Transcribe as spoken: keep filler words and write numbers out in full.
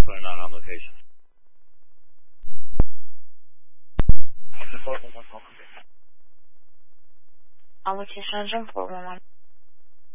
twenty-nine on location. On location, four one one.